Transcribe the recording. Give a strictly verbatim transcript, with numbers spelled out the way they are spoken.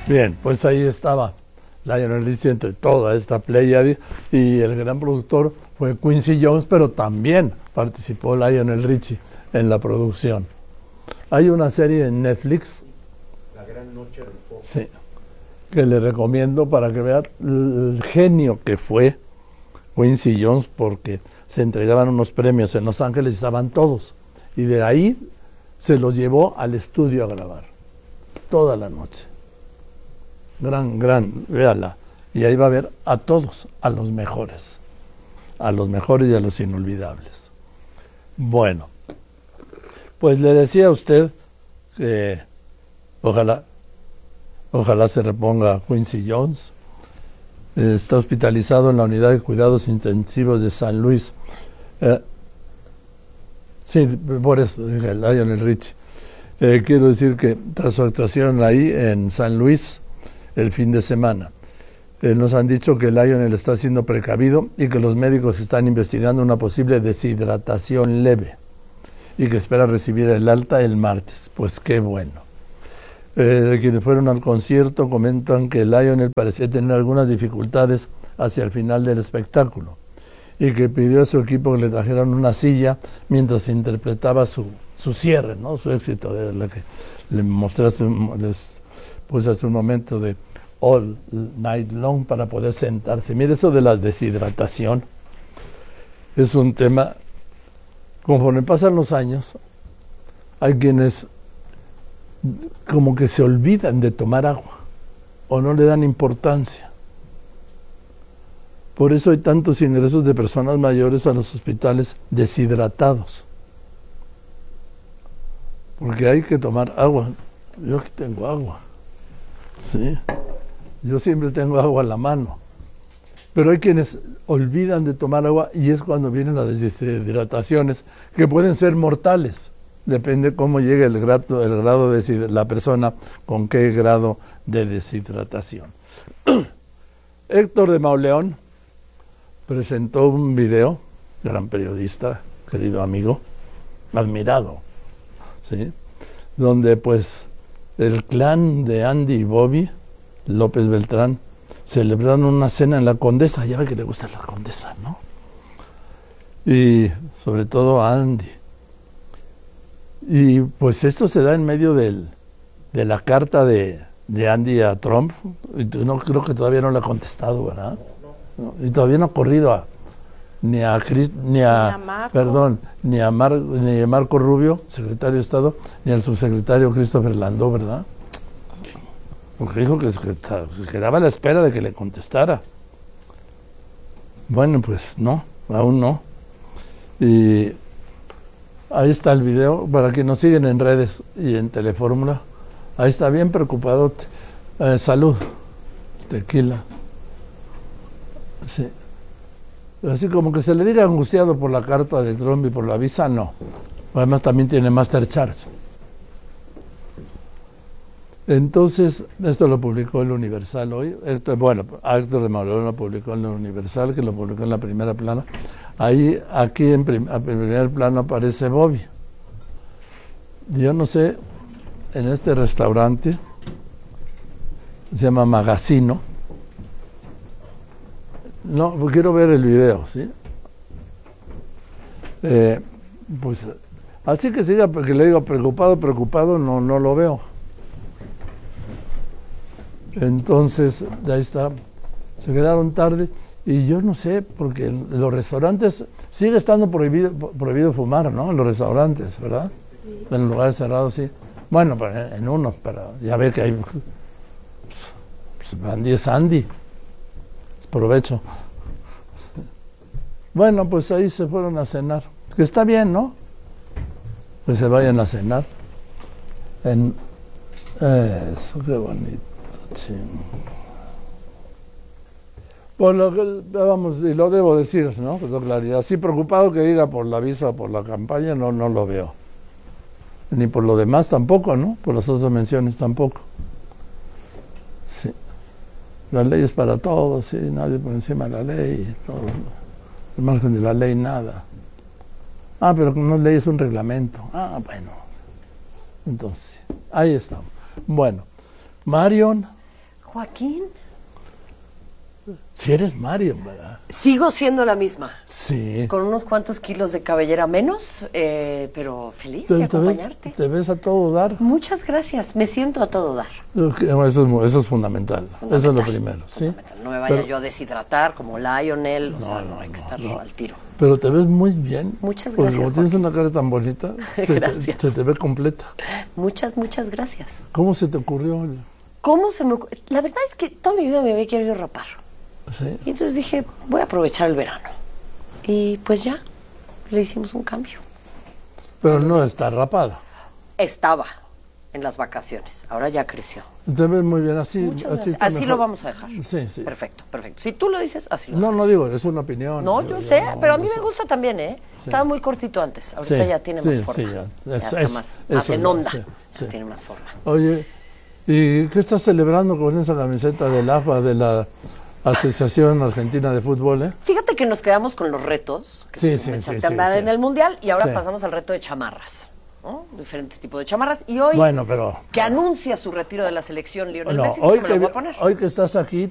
Bien, pues ahí estaba Lionel Richie entre toda esta pléyade, y el gran productor fue Quincy Jones, pero también participó Lionel Richie en la producción. Hay una serie en Netflix, La Gran Noche del Pop, sí, que le recomiendo para que vea el genio que fue Quincy Jones, porque se entregaban unos premios en Los Ángeles y estaban todos, y de ahí se los llevó al estudio a grabar toda la noche. Gran, gran, véala. Y ahí va a ver a todos, a los mejores. A los mejores y a los inolvidables. Bueno, pues le decía a usted que ojalá, ojalá se reponga Quincy Jones. Eh, está hospitalizado en la unidad de cuidados intensivos de San Luis. Eh, sí, por eso dije Lionel Richie. Eh, quiero decir que tras su actuación ahí en San Luis el fin de semana, eh, nos han dicho que Lionel está siendo precavido y que los médicos están investigando una posible deshidratación leve y que espera recibir el alta el martes. Pues qué bueno. Eh, quienes fueron al concierto comentan que Lionel parecía tener algunas dificultades hacia el final del espectáculo y que pidió a su equipo que le trajeran una silla mientras se interpretaba su, su cierre, ¿no? Su éxito, de la que le mostré hace un, les puse hace un momento, de All Night Long, para poder sentarse. Mire, eso de la deshidratación es un tema, conforme pasan los años, hay quienes como que se olvidan de tomar agua o no le dan importancia. Por eso hay tantos ingresos de personas mayores a los hospitales deshidratados, porque hay que tomar agua. Yo aquí tengo agua, sí, yo siempre tengo agua a la mano, pero hay quienes olvidan de tomar agua y es cuando vienen las deshidrataciones, que pueden ser mortales. Depende cómo llegue el grado, el grado de la persona, con qué grado de deshidratación. Héctor de Mauleón presentó un video, gran periodista, querido amigo, admirado, ¿sí? Donde pues el clan de Andy y Bobby López Beltrán celebraron una cena en la Condesa. Ya ve que le gusta la Condesa, ¿no? Y sobre todo a Andy. Y pues esto se da en medio del, de la carta de, de Andy a Trump. Y no, creo que todavía no le ha contestado, ¿verdad? No, y todavía no ha corrido a, ni a Chris, ni a, Ni a Marco. perdón, ni a, Mar, ni a Marco Rubio, secretario de Estado, ni al subsecretario Christopher Landau, ¿verdad? Porque dijo que se quedaba a la espera de que le contestara. Bueno, pues no, aún no. Y ahí está el video, para que nos siguen en redes y en Telefórmula. Ahí está bien preocupado. Eh, salud, tequila. Sí. Así como que se le diga angustiado por la carta de Trump y por la visa, no. Además también tiene Master Charge. Entonces, esto lo publicó el Universal hoy. Esto, bueno, Héctor de Mauleón lo publicó en el Universal, que lo publicó en la primera plana. Ahí, aquí en prim, en primer plano aparece Bobby. Yo no sé, en este restaurante, se llama Magazino. No, pues quiero ver el video, ¿sí? Eh, pues, así que siga, porque le digo preocupado, preocupado, no, no lo veo. Entonces, ahí está, se quedaron tarde, y yo no sé, porque en los restaurantes sigue estando prohibido, prohibido fumar, ¿no? En los restaurantes, ¿verdad? Sí. En los lugares cerrados, sí. Bueno, pero en uno, pero ya ve que hay, pues, Andy es Andy. Provecho. Bueno, pues ahí se fueron a cenar. Que está bien, ¿no? Que se vayan a cenar. En eso, qué bonito, ching. Por lo que vamos, y lo debo decir, ¿no? Con claridad. Así preocupado que diga por la visa o por la campaña, no, no lo veo. Ni por lo demás tampoco, ¿no? Por las otras menciones tampoco. Sí. La ley es para todos, sí, nadie por encima de la ley, todo. Al margen de la ley, nada. Ah, pero no es ley, es un reglamento. Ah, bueno. Entonces, ahí estamos. Bueno, Marion Joaquín, Si eres Mario, ¿verdad? sigo siendo la misma. Sí. Con unos cuantos kilos de cabellera menos, eh, pero feliz Te, de te ves, acompañarte. te ves a todo dar. Muchas gracias, me siento a todo dar. Eso es, mu- eso es fundamental. Fundamental, Eso es lo primero. ¿sí? fundamental. No me vaya Pero- yo a deshidratar como Lionel, o No, sea, no, no, hay que no, estar no. al tiro. Pero te ves muy bien. Muchas Porque gracias, como tienes una cara tan bonita, se te, Gracias. se te ve completa. Muchas, muchas gracias. ¿Cómo se te ocurrió? ¿Cómo se me ocurre? La verdad es que toda mi vida me había querido rapar. ¿Sí? Y entonces dije, voy a aprovechar el verano. Y pues ya, le hicimos un cambio. Pero no está rapada. Estaba en las vacaciones, ahora ya creció. Te ves muy bien así. Muchas así gracias. está Así mejor. lo vamos a dejar. Sí, sí. Perfecto, perfecto. Si tú lo dices, así lo No, dejamos. no digo, es una opinión. No, yo sé, no, pero a mí no me sé. gusta también, ¿eh? Estaba muy cortito antes, ahorita Sí, ya tiene sí, más sí, forma. ya. Ya Es- está es- más, más eso en ya, onda. sí, Ya sí. tiene más forma. Oye, ¿y qué estás celebrando con esa camiseta del A F A, de la Asociación Argentina de Fútbol, eh? Fíjate que nos quedamos con los retos que Sí, tú sí, me echaste sí, a andar sí, en sí. el Mundial y ahora Sí. pasamos al reto de chamarras, ¿no? Diferentes tipos de chamarras. Y hoy, Bueno, pero... que anuncia su retiro de la selección Lionel No, Messi, hoy, dije, me lo que, voy a poner. hoy que estás aquí,